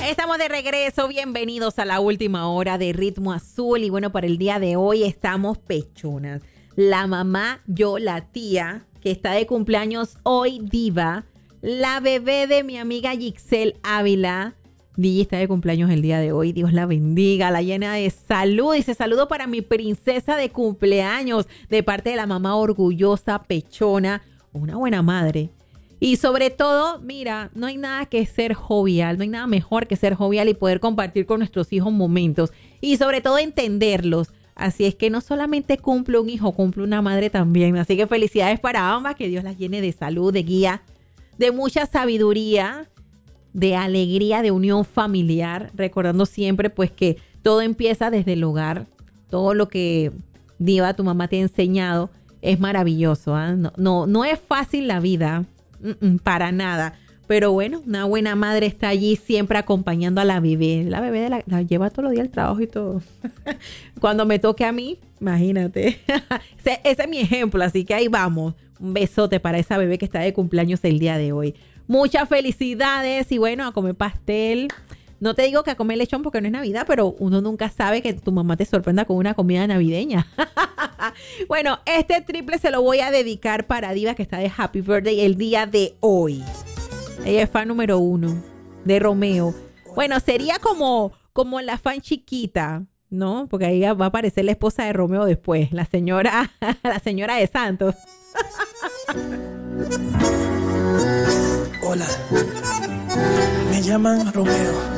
Estamos de regreso, bienvenidos a la última hora de Ritmo Azul. Y bueno, para el día de hoy estamos pechonas. La mamá, yo, la tía, que está de cumpleaños hoy, Diva. La bebé de mi amiga Yixel Ávila. Digi está de cumpleaños el día de hoy. Dios la bendiga, la llena de salud. Dice, saludo para mi princesa de cumpleaños de parte de la mamá orgullosa, pechona, una buena madre. Y sobre todo, mira, no hay nada que ser jovial, no hay nada mejor que ser jovial y poder compartir con nuestros hijos momentos y sobre todo entenderlos. Así es que no solamente cumple un hijo, cumple una madre también. Así que felicidades para ambas, que Dios las llene de salud, de guía, de mucha sabiduría, de alegría, de unión familiar, recordando siempre pues que todo empieza desde el hogar. Todo lo que Diva, tu mamá, te ha enseñado es maravilloso, ¿eh? No es fácil la vida. Para nada. Pero bueno, una buena madre está allí siempre acompañando a la bebé. La bebé la lleva todos los días al trabajo y todo. Cuando me toque a mí, imagínate. Ese es mi ejemplo, así que ahí vamos. Un besote para esa bebé que está de cumpleaños el día de hoy. Muchas felicidades y bueno, a comer pastel. No te digo que a comer lechón porque no es Navidad, pero uno nunca sabe que tu mamá te sorprenda con una comida navideña. Bueno, este triple se lo voy a dedicar para Diva, que está de Happy Birthday el día de hoy. Ella es fan número 1 de Romeo. Bueno, sería como la fan chiquita, ¿no? Porque ahí va a aparecer la esposa de Romeo después, la señora de Santos. Hola, me llaman Romeo.